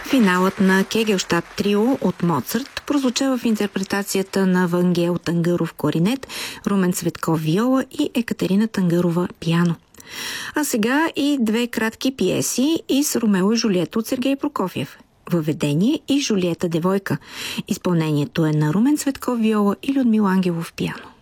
Финалът на Кегелштат трио от Моцарт прозвучава в интерпретацията на Вангел Тангаров кларинет, Румен Цветков виола и Екатерина Тангарова пиано. А сега и две кратки пиеси из Ромео и Жулиета от Сергей Прокофиев. Въведение и Жулиета девойка. Изпълнението е на Румен Цветков виола и Людмила Ангелов пиано.